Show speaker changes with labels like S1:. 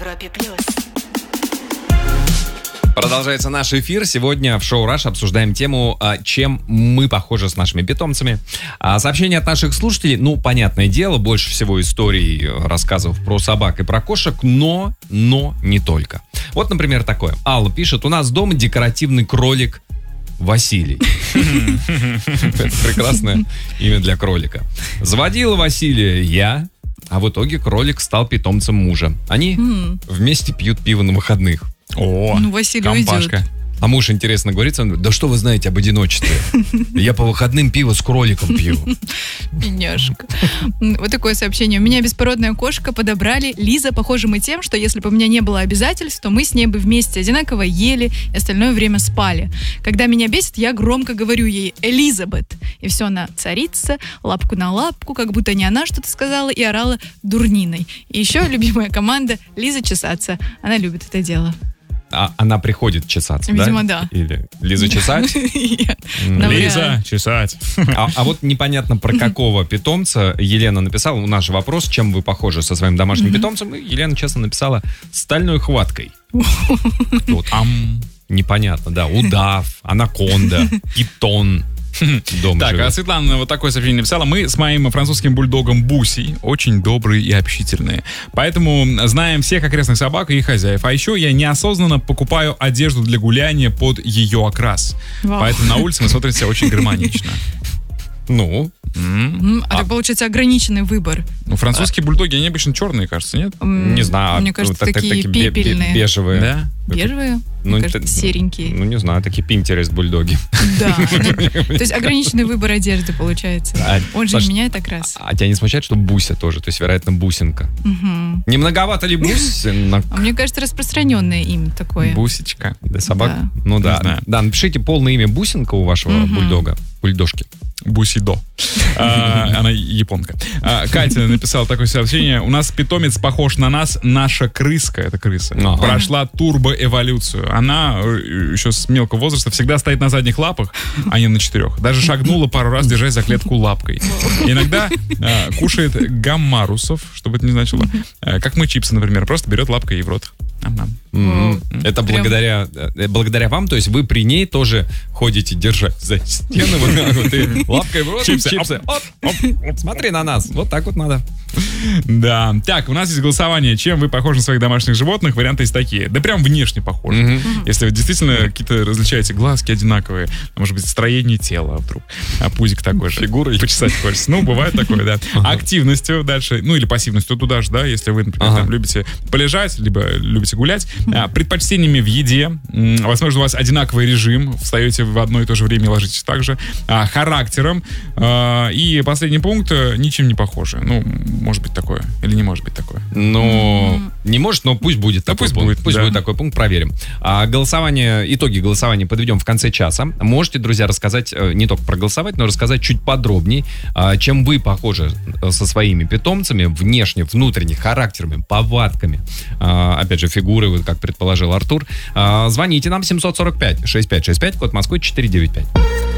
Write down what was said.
S1: Европе плюс.
S2: Продолжается наш эфир. Сегодня в шоу «Раш» обсуждаем тему, чем мы похожи с нашими питомцами. Сообщения от наших слушателей, понятное дело, больше всего историй, рассказов про собак и про кошек, но не только. Вот, например, такое. Алла пишет: у нас дома декоративный кролик Василий. Это прекрасное имя для кролика. Заводила Василия я, а в итоге кролик стал питомцем мужа. Они вместе пьют пиво на выходных.
S3: О,
S4: Василий
S3: компашка.
S4: уйдет.
S2: А муж, интересно, говорит: да что вы знаете об одиночестве? Я по выходным пиво с кроликом пью.
S4: Бедняжка. Вот такое сообщение. У меня беспородная кошка, подобрали. Лиза, похоже мы тем, что если бы у меня не было обязательств, то мы с ней бы вместе одинаково ели и остальное время спали. Когда меня бесит, я громко говорю ей: Элизабет. И все, она царица, лапку на лапку, как будто не она что-то сказала, и орала дурниной. И еще любимая команда — Лиза чесаться. Она любит это дело.
S2: А она приходит чесаться,
S4: Видимо,
S2: да?
S4: да.
S2: Или Лиза чесать?
S3: Лиза, чесать.
S2: А вот непонятно, про какого питомца Елена написала. У нас же вопрос: чем вы похожи со своим домашним питомцем? И Елена честно написала: стальной хваткой. Вот. Непонятно, да. Удав, анаконда, питон.
S3: Так, а Светлана вот такое сообщение написала: мы с моим французским бульдогом Бусей очень добрые и общительные. Поэтому знаем всех окрестных собак и их хозяев. А еще я неосознанно покупаю одежду для гуляния под ее окрас.
S4: Вау.
S3: Поэтому на улице мы смотримся очень гармонично.
S4: Так получается ограниченный выбор.
S3: Французские бульдоги, они обычно черные, кажется, нет?
S2: Не знаю.
S4: Мне кажется, такие пепельные.
S2: Бежевые.
S3: Да?
S4: Бежевые? Мне кажется, серенькие.
S2: Не знаю, такие Pinterest бульдоги.
S4: Да. То есть ограниченный выбор одежды получается. Он же не меняет окрас.
S2: А тебя не смущает, что Буся тоже? То есть, вероятно, бусинка. Не многовато ли бусинок?
S4: А мне кажется, распространенное имя такое.
S3: Бусечка.
S2: Для собак?
S4: Да.
S2: Ну
S3: Не
S2: да.
S3: знаю.
S2: Да, напишите полное имя Бусинка у вашего бульдога. Бульдожки.
S3: Бусидо. Она японка. Катя написала такое сообщение: у нас питомец похож на нас, наша крыска, это крыса, прошла турбоэволюцию. Она еще с мелкого возраста всегда стоит на задних лапах, а не на 4. Даже шагнула пару раз, держась за клетку лапкой. Иногда кушает гаммарусов, что бы это ни значило. Как мы чипсы, например, просто берет лапкой и в рот.
S2: Это благодаря вам, то есть вы при ней тоже ходите держать за стену, вот и лапкой в рот, чипсы. Оп. Смотри на нас, вот так вот надо.
S3: Да. Так, у нас есть голосование. Чем вы похожи на своих домашних животных? Варианты есть такие. Да прям внешне похожи. Если вы действительно какие-то различаете, глазки одинаковые, может быть, строение тела вдруг, а пузик такой же.
S2: Фигурой.
S3: Почесать хочется. Бывает такое, да. Активностью дальше, или пассивностью туда же, да, если вы, например, там любите полежать, либо любите гулять. Предпочтениями в еде. Возможно, у вас одинаковый режим. Встаете в одно и то же время и ложитесь так же. Характером. И последний пункт: ничем не похожи. Может быть такое. Или не может быть такое?
S2: Не может, но пусть будет такой пункт. Пусть будет такой пункт, проверим. Итоги голосования подведем в конце часа. Можете, друзья, рассказать, не только проголосовать, но рассказать чуть подробнее, чем вы похожи со своими питомцами внешне, внутренне, характерами, повадками. Опять же, фигуры, вот как предположил Артур. Звоните нам 745-6565, код Москвы 495.